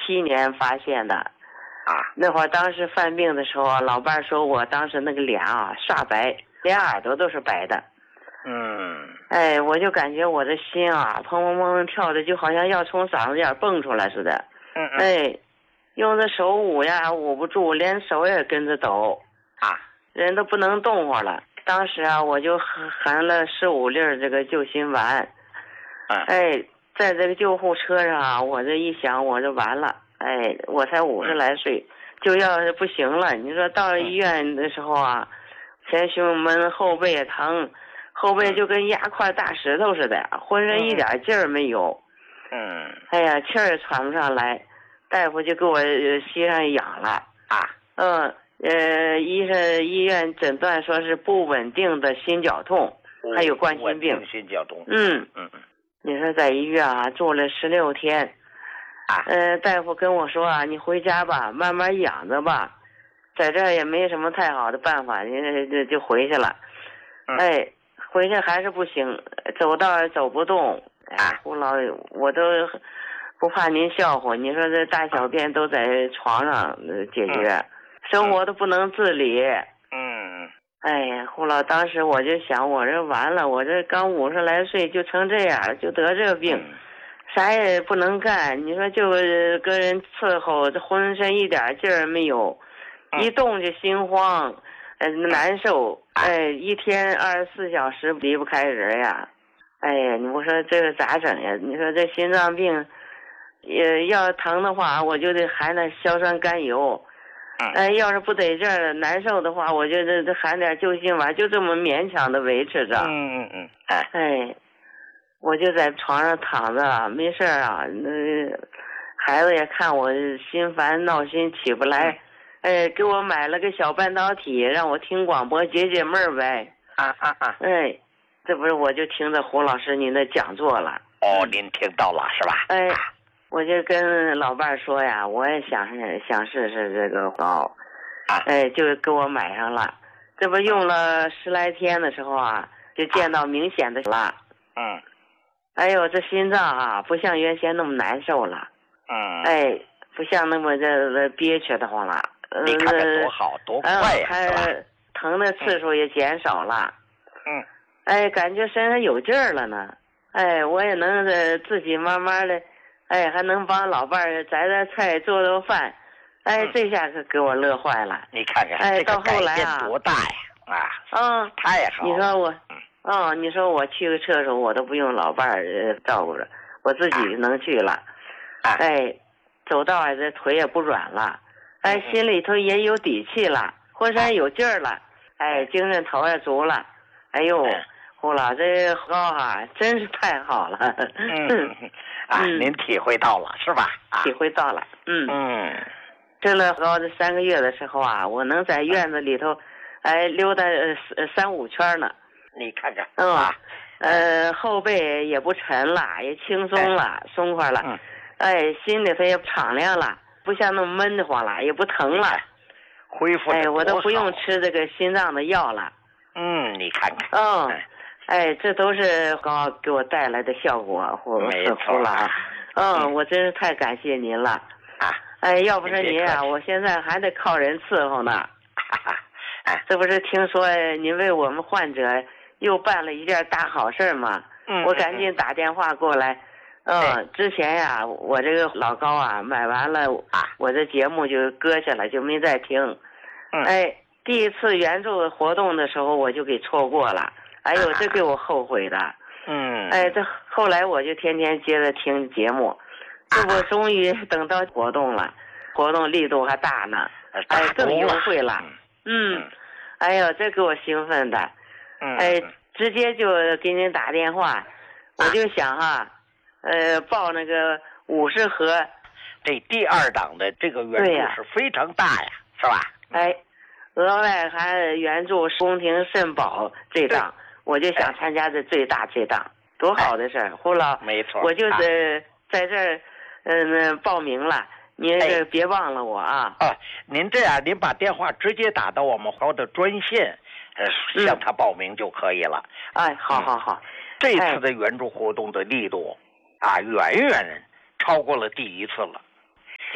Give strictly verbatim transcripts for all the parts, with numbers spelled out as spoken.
七年发现的。 啊， 那会儿当时犯病的时候啊，老伴说我当时那个脸啊刷白，连耳朵都是白的。 嗯， 哎，我就感觉我的心啊砰砰砰跳的，就好像要从嗓子眼蹦出来似的。 嗯嗯， 哎，用的手捂呀捂不住，连手也跟着抖啊， 人都不能动活了。当时啊，我就含了十五粒这个救心丸。 嗯， 哎，在这个救护车上啊，我这一想，我就完了。哎，我才五十来岁，就要是不行了。你说到了医院的时候啊，前胸闷，后背也疼，后背就跟压块大石头似的，浑身一点劲儿没有。 嗯， 哎呀，气儿喘不上来，大夫就给我吸上氧了。 啊， 嗯，呃，医生医院诊断说是不稳定的心绞痛，还有冠心病。 心绞痛。 嗯嗯嗯， 你说在医院啊住了十六天。 啊， 呃，大夫跟我说啊，你回家吧，慢慢养着吧，在这儿也没什么太好的办法，你就就回去了。 嗯、 哎，回去还是不行，走道也走不动。哎，胡老，我都不怕您笑话，你说这大小便都在床上解决， 嗯、 生活都不能自理。 嗯， 哎呀，胡老，当时我就想，我这完了，我这刚五十来岁就成这样，就得这个病。 嗯， 啥也不能干，你说就跟人伺候，这浑身一点劲儿没有， 嗯、 一动就心慌，呃，难受，哎，一天二十四小时离不开人呀。哎呀，你不说这个咋整呀？你说这心脏病，也要疼的话，我就得含点硝酸甘油。哎，要是不得劲儿难受的话，我就这这含点救心丸，就这么勉强的维持着。 嗯嗯嗯，哎哎。我就在床上躺着，没事啊。那孩子也看我心烦闹心起不来，哎，给我买了个小半导体，让我听广播解解闷儿呗。 啊啊啊！ 哎，这不是我就听着胡老师您的讲座了。 哦，您听到了是吧？ 哎，我就跟老伴说呀，我也想想试试这个膏， 啊， 哎，就给我买上了。这不用了十来天的时候啊，就见到明显的了。 嗯。 哎呦，这心脏啊，不像原先那么难受了。 嗯。 哎，不像那么这憋屈的慌了。 你看看多好，多快呀， 是吧？疼的次数也减少了。 嗯。 哎，感觉身上有劲儿了呢。哎，我也能自己慢慢的，哎，还能帮老伴儿摘摘菜、做做饭。哎， 嗯、 这下可给我乐坏了。 你看看， 哎， 这到后来啊， 多大呀！啊。 嗯， 太好了。 你说我。哦，你说我去个厕所，我都不用老伴儿照顾着，我自己能去了。 啊、 哎，走道啊，这腿也不软了，哎， 嗯、 心里头也有底气了，浑身有劲儿了，哎，精神头也足了。哎呦， 嗯、 胡老这膏啊，真是太好了。 嗯啊，嗯、您体会到了是吧？啊、 体会到了。嗯嗯，吃了膏这三个月的时候啊，我能在院子里头。嗯哎，溜达呃三五圈呢， 你看看， 嗯， 啊， 呃，后背也不沉了，也轻松了，哎、松快了， 嗯， 哎，心里头也敞亮了，不像那么闷得慌了，也不疼了， 恢复。 哎，我都不用吃这个心脏的药了。 嗯，你看看， 嗯，哎，这都是膏给我带来的效果，胡没错了啊，嗯， 嗯， 我真是太感谢您了啊， 哎，要不是您啊，我现在还得靠人伺候呢。 哈哈。 这不是听说您为我们患者又办了一件大好事吗？ 嗯， 我赶紧打电话过来。嗯，嗯之前呀，我这个老高啊，买完了啊，我这节目就搁下了，就没再听。 嗯， 哎，第一次援助活动的时候我就给错过了，哎呦，这给我后悔的。 嗯， 哎，这后来我就天天接着听节目，这不终于等到活动了，活动力度还大呢，哎，更优惠了。嗯，哎呦，这给我兴奋的， 嗯， 哎，直接就给您打电话，我就想哈，呃，报那个五十盒， 这第二档的这个援助是非常大呀，是吧？ 哎，额外还援助宫廷肾宝这档，我就想参加这最大这档，多好的事儿，胡老， 没错， 我就是在这儿，嗯，报名了。您这别忘了我啊！ 啊，您这样，您把电话直接打到我们高的专线，呃，向他报名就可以了。 哎，好好好， 这次的援助活动的力度啊，远远超过了第一次了。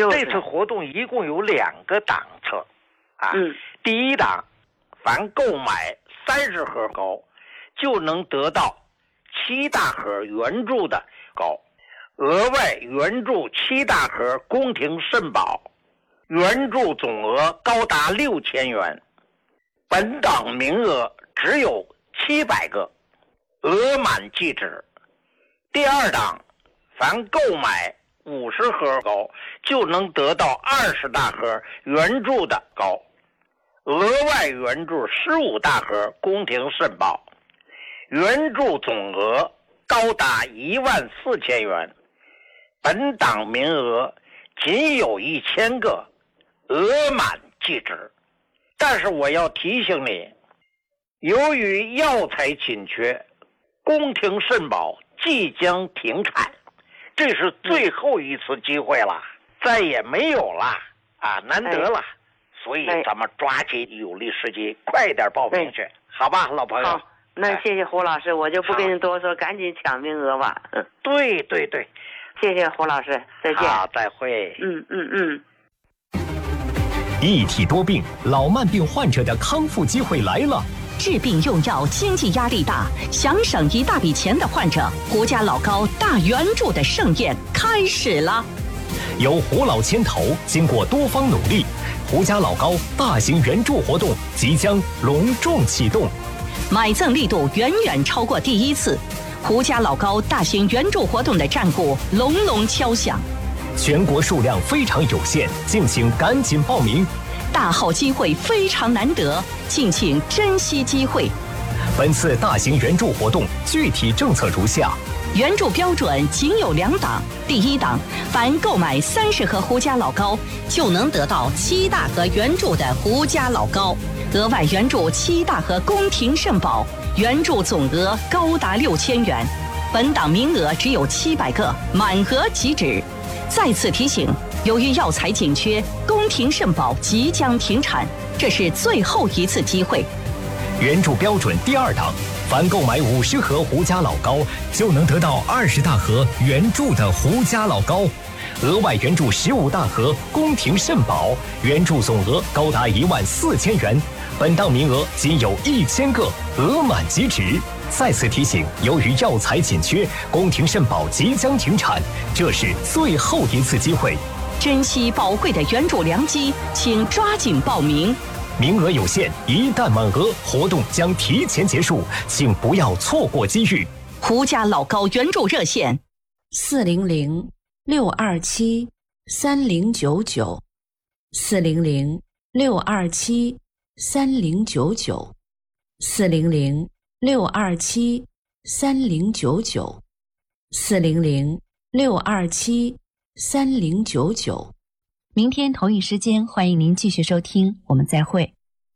就是这次活动一共有两个档次啊。 嗯， 第一档，凡购买三十盒糕，就能得到七大盒原著的糕，额外援助七大盒宫廷肾宝，援助总额高达六千元。本档名额只有七百个，额满即止。第二档，凡购买五十盒糕，就能得到二十大盒援助的糕，额外援助十五大盒宫廷肾宝，援助总额高达一万四千元。本档名额仅有一千个，额满即止。但是我要提醒你，由于药材紧缺，宫廷肾宝即将停产，这是最后一次机会了，再也没有了啊，难得了。所以咱们抓紧有利时机，快点报名去，好吧，老朋友。 好，那谢谢胡老师，我就不跟你多说，赶紧抢名额吧。嗯， 对对对， 谢谢胡老师，再见。 好，再会。 嗯嗯嗯。 一体多病，老慢病患者的康复机会来了。 治病用药，经济压力大，想省一大笔钱的患者，胡家老高大援助的盛宴开始了。 由胡老牵头，经过多方努力，胡家老高大型援助活动即将隆重启动， 买赠力度远远超过第一次。胡家老高大型援助活动的战鼓隆隆敲响， 全国数量非常有限，敬请赶紧报名。 大好机会非常难得，敬请珍惜机会。 本次大型援助活动具体政策如下： 援助标准仅有两档。第一档，凡购买三十盒胡家老高，就能得到七大盒援助的胡家老高，额外援助七大盒宫廷肾宝，援助总额高达六千元。本档名额只有七百个，满额即止。再次提醒，由于药材紧缺，宫廷肾宝即将停产，这是最后一次机会。 援助标准第二档，凡购买五十盒胡家老高，就能得到二十大盒援助的胡家老高，额外援助十五大盒宫廷肾宝，援助总额高达一万四千元。本档名额仅有一千个，额满即止。再次提醒，由于药材紧缺，宫廷肾宝即将停产，这是最后一次机会。 珍惜宝贵的援助良机，请抓紧报名。 名额有限，一旦满额，活动将提前结束，请不要错过机遇。 胡家老高援助热线： 四零零六二七三零九九，四零零六二七三零九九，四零零六二七三零九九，四零零六二七三零九九。 明天同一时间，欢迎您继续收听，我们再会。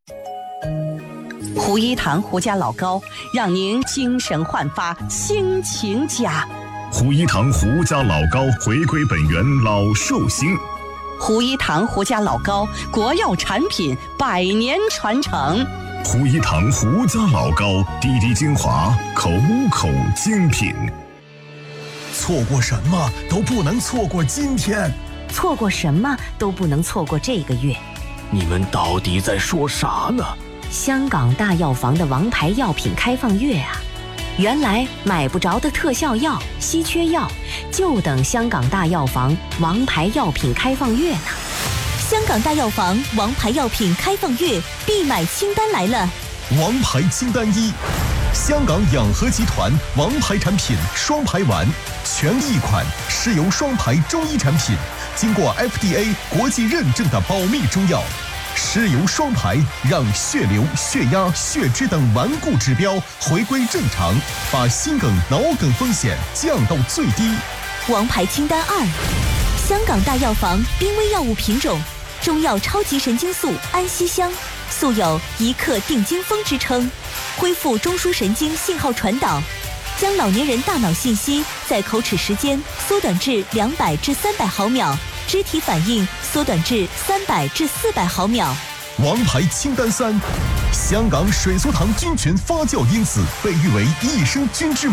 胡一堂胡家老高，让您精神焕发，心情佳。 胡一堂胡家老高回归本源老寿星。 胡一堂胡家老高，国药产品百年传承。 胡一堂胡家老高，滴滴精华，口口精品。 错过什么都不能错过今天， 错过什么都不能错过这个月。 你们到底在说啥呢？ 香港大药房的王牌药品开放月啊！原来买不着的特效药、稀缺药，就等香港大药房王牌药品开放月呢。 香港大药房王牌药品开放月必买清单来了。 王牌清单一，香港养和集团王牌产品双排丸，全一款是由双排中医产品，经过 F D A 国际认证的保密中药。石油双排让血流、血压、血脂等顽固指标回归正常，把心梗、脑梗风险降到最低。 王牌清单二，香港大药房濒危药物品种中药超级神经素安息香，素有一克定惊风之称，恢复中枢神经信号传导，将老年人大脑信息在口齿时间缩短至两百至三百毫秒，肢体反应缩短至三百至四百毫秒。 王牌清单三，香港水苏糖菌群发酵因子被誉为益生菌之母，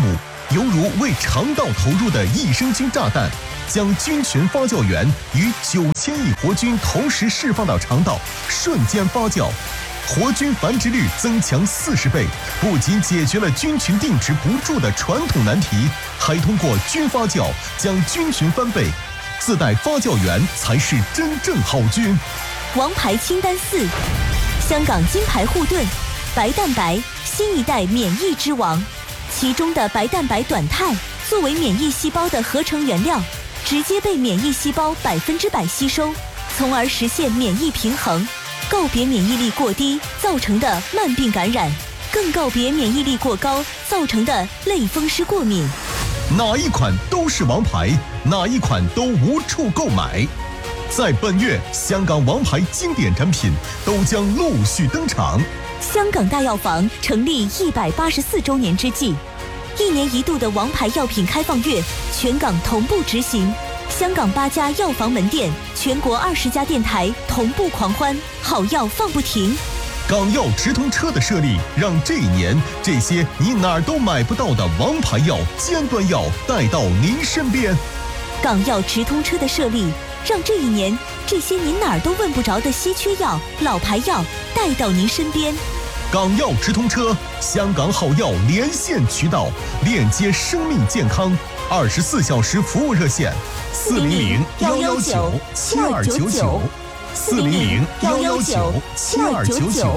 犹如为肠道投入的益生菌炸弹，将菌群发酵源与九千亿活菌同时释放到肠道，瞬间发酵，活菌繁殖率增强四十倍，不仅解决了菌群定植不住的传统难题，还通过菌发酵将菌群翻倍，自带发酵源才是真正好菌。 王牌清单四，香港金牌护盾白蛋白，新一代免疫之王。其中的白蛋白短肽作为免疫细胞的合成原料，直接被免疫细胞百分之百吸收，从而实现免疫平衡，告别免疫力过低造成的慢病感染，更告别免疫力过高造成的类风湿过敏。 哪一款都是王牌，哪一款都无处购买。在本月，香港王牌经典产品都将陆续登场。 香港大药房成立一百八十四周年之际，一年一度的王牌药品开放月，全港同步执行。香港八家药房门店，全国二十家电台同步狂欢，好药放不停。 港药直通车的设立，让这一年这些你哪儿都买不到的王牌药、尖端药带到您身边。 港药直通车的设立，让这一年这些您哪儿都问不着的稀缺药、老牌药带到您身边。 港药直通车，香港好药连线渠道，链接生命健康，二十四小时服务热线：四零零幺幺九七二九九，四零零幺幺九七二九九。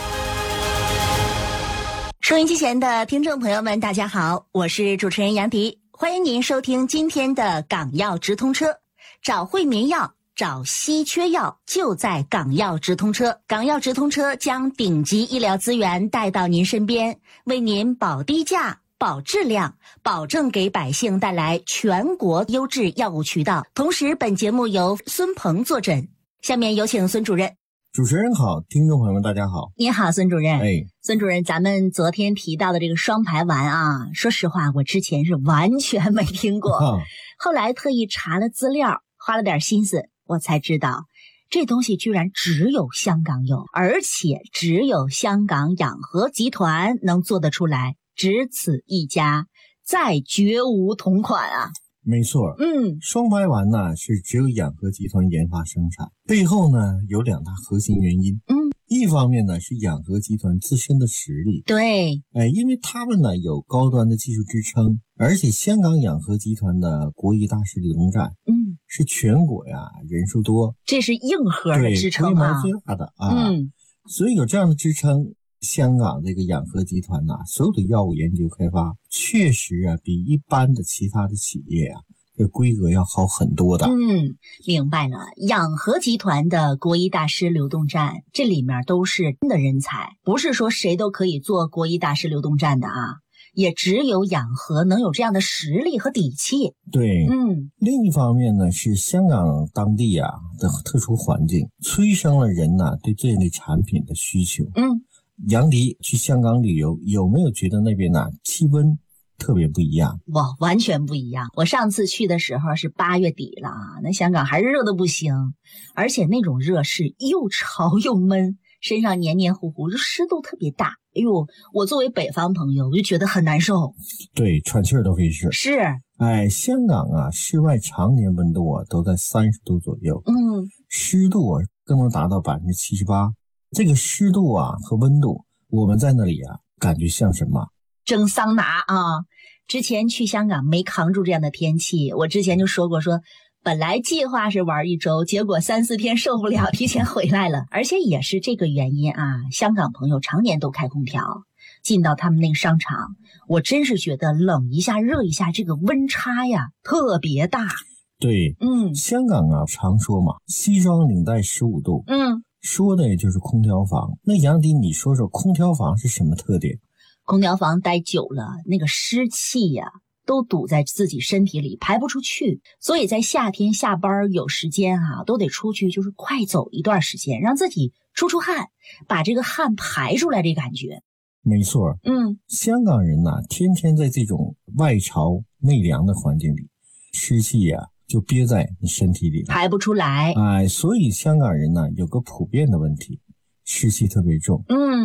收音机前的听众朋友们，大家好，我是主持人杨迪，欢迎您收听今天的港药直通车。找惠民药，找稀缺药，就在港药直通车。港药直通车将顶级医疗资源带到您身边，为您保低价、保质量，保证给百姓带来全国优质药物渠道。同时，本节目由孙鹏坐诊。下面有请孙主任。 主持人好，听众朋友们大家好。 您好，孙主任。 哎， 孙主任，咱们昨天提到的这个双排丸啊，说实话，我之前是完全没听过，啊、后来特意查了资料，花了点心思，我才知道这东西居然只有香港有，而且只有香港养和集团能做得出来，只此一家，再绝无同款啊。 没错， 嗯， 双排丸呢是只有养和集团研发生产，背后呢有两大核心原因。 嗯， 一方面呢是养和集团自身的实力， 对， 哎，因为他们呢有高端的技术支撑，而且香港养和集团的国医大师流动站， 嗯， 是全国呀人数多， 这是硬核的支撑啊， 规模最大的啊，嗯，所以有这样的支撑。香港这个养和集团呐、啊，所有的药物研究开发确实啊，比一般的其他的企业啊，这规格要好很多的。 嗯，明白了。养和集团的国医大师流动站，这里面都是真的人才，不是说谁都可以做国医大师流动站的啊，也只有养和能有这样的实力和底气。 对， 嗯。 另一方面呢，是香港当地啊的特殊环境，催生了人呐、啊、对这类产品的需求。 嗯。 杨迪去香港旅游，有没有觉得那边呢、啊、气温特别不一样？ 哇，完全不一样。我上次去的时候是八月底了，那香港还是热的不行，而且那种热是又潮又闷，身上黏黏糊糊，就湿度特别大。哎呦，我作为北方朋友，我就觉得很难受。 对，喘气儿都费事。 是， 哎，香港啊，室外常年温度啊都在三十度左右， 嗯， 湿度啊更能达到百分之七十八。这个湿度啊和温度，我们在那里啊，感觉像什么？ 蒸桑拿啊！之前去香港没扛住这样的天气，我之前就说过说，本来计划是玩一周，结果三四天受不了，提前回来了。而且也是这个原因啊，香港朋友常年都开空调，进到他们那个商场，我真是觉得冷一下热一下，这个温差呀特别大。 对， 嗯， 香港啊常说嘛，西装领带十五度， 嗯。 说的也就是空调房。那杨迪，你说说空调房是什么特点？ 空调房待久了，那个湿气呀、啊、都堵在自己身体里，排不出去。所以在夏天下班有时间啊，都得出去，就是快走一段时间，让自己出出汗，把这个汗排出来，这感觉。 没错， 嗯， 香港人呐、啊，天天在这种外潮内凉的环境里，湿气呀、啊。就憋在你身体里了， 排不出来。 哎，所以香港人呢有个普遍的问题，湿气特别重。 嗯，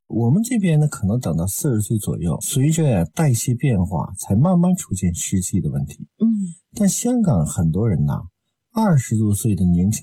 我们这边呢，可能等到四十岁左右，随着呀代谢变化，才慢慢出现湿气的问题。 嗯， 但香港很多人呐，二十多岁的年轻